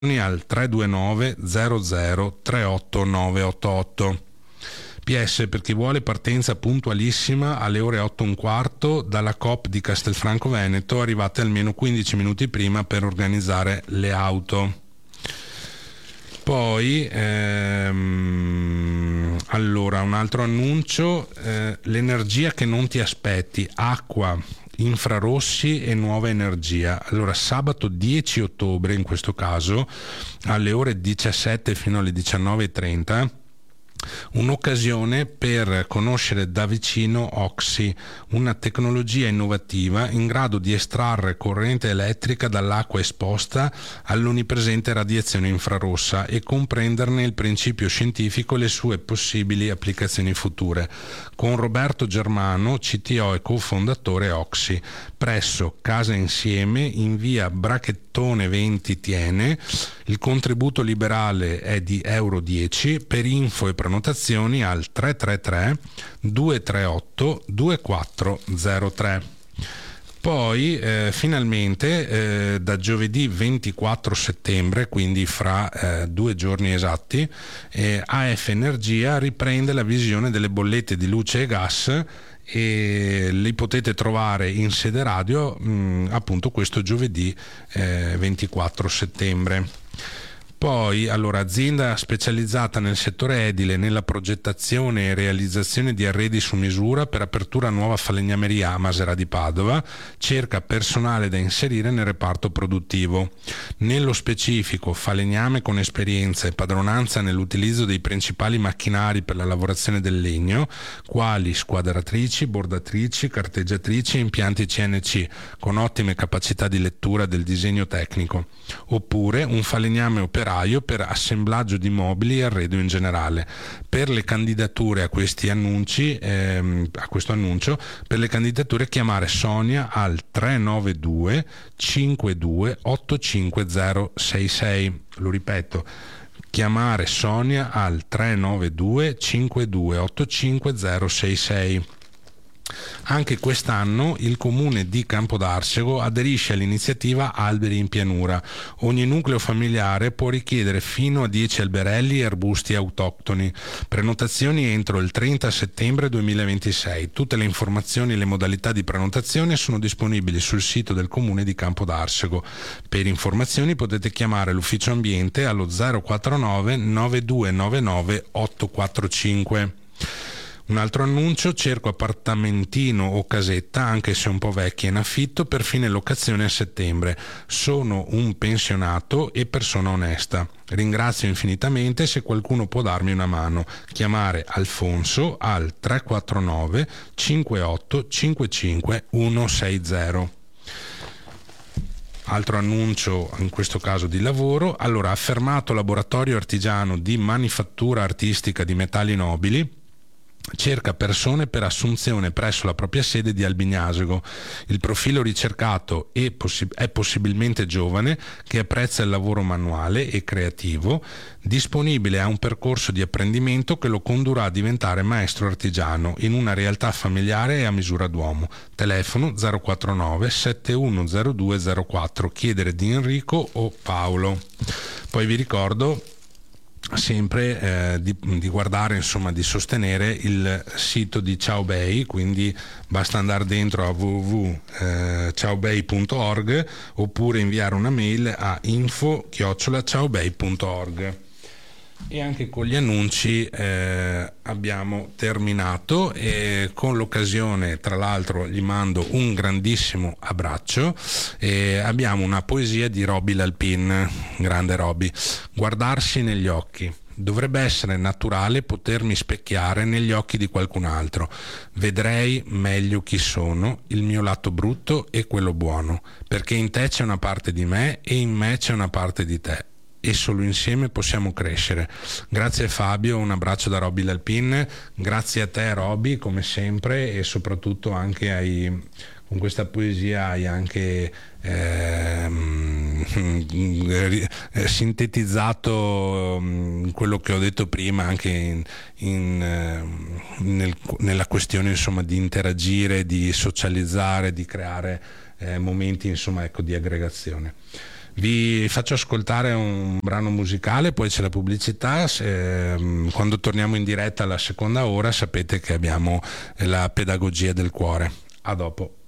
al 329 00 38 988. PS, per chi vuole, partenza puntualissima alle ore 8:15 dalla Coop di Castelfranco Veneto. Arrivate almeno 15 minuti prima per organizzare le auto. Poi allora, un altro annuncio, l'energia che non ti aspetti, acqua, infrarossi e nuova energia. Allora, sabato 10 ottobre, in questo caso, alle ore 17 fino alle 19:30, un'occasione per conoscere da vicino Oxy, una tecnologia innovativa in grado di estrarre corrente elettrica dall'acqua esposta all'onnipresente radiazione infrarossa e comprenderne il principio scientifico e le sue possibili applicazioni future. Con Roberto Germano, CTO e cofondatore Oxy, presso Casa Insieme in via Brachettone 20 Tiene. Il contributo liberale è di €10. Per info e prenotazioni al 333 238 2403. Poi finalmente da giovedì 24 settembre, quindi fra 2 giorni esatti, AF Energia riprende la visione delle bollette di luce e gas, e li potete trovare in sede radio appunto questo giovedì 24 settembre. Poi, allora, azienda specializzata nel settore edile, nella progettazione e realizzazione di arredi su misura per apertura nuova falegnameria a Masera di Padova, cerca personale da inserire nel reparto produttivo. Nello specifico, falegname con esperienza e padronanza nell'utilizzo dei principali macchinari per la lavorazione del legno, quali squadratrici, bordatrici, carteggiatrici e impianti CNC, con ottime capacità di lettura del disegno tecnico. Oppure un falegname operaio per assemblaggio di mobili e arredo in generale. Per le candidature a questi annunci, a questo annuncio, per le candidature chiamare Sonia al 392 52 85066. Lo ripeto, chiamare Sonia al 392 52 85066. Anche quest'anno il comune di Campodarsego aderisce all'iniziativa Alberi in Pianura. Ogni nucleo familiare può richiedere fino a 10 alberelli e arbusti autoctoni. Prenotazioni entro il 30 settembre 2026. Tutte le informazioni e le modalità di prenotazione sono disponibili sul sito del comune di Campodarsego. Per informazioni potete chiamare l'ufficio ambiente allo 049 9299 845. Un altro annuncio: cerco appartamentino o casetta, anche se un po' vecchia, in affitto per fine locazione a settembre. Sono un pensionato e persona onesta. Ringrazio infinitamente se qualcuno può darmi una mano. Chiamare Alfonso al 349 58 55 160. Altro annuncio, in questo caso di lavoro. Allora, affermato laboratorio artigiano di manifattura artistica di metalli nobili, cerca persone per assunzione presso la propria sede di Albignasego. Il profilo ricercato è possibilmente giovane, che apprezza il lavoro manuale e creativo, disponibile a un percorso di apprendimento che lo condurrà a diventare maestro artigiano in una realtà familiare e a misura d'uomo. Telefono 049 710204. Chiedere di Enrico o Paolo. Poi vi ricordo sempre di guardare, insomma, di sostenere il sito di Ciaobei, quindi basta andare dentro a www.ciaobei.org oppure inviare una mail a info@ciaobei.org. E anche con gli annunci abbiamo terminato, e con l'occasione, tra l'altro, gli mando un grandissimo abbraccio. Abbiamo una poesia di Roby Lalpin, grande Roby. Guardarsi negli occhi. Dovrebbe essere naturale potermi specchiare negli occhi di qualcun altro. Vedrei meglio chi sono, il mio lato brutto e quello buono, perché in te c'è una parte di me e in me c'è una parte di te, e solo insieme possiamo crescere. Grazie Fabio, un abbraccio da Roby Lalpin. Grazie a te Roby, come sempre, e soprattutto anche con questa poesia hai anche sintetizzato quello che ho detto prima, anche nella questione, insomma, di interagire, di socializzare, di creare momenti, insomma, ecco, di aggregazione. Vi faccio ascoltare un brano musicale, poi c'è la pubblicità. Quando torniamo in diretta alla seconda ora sapete che abbiamo la pedagogia del cuore. A dopo.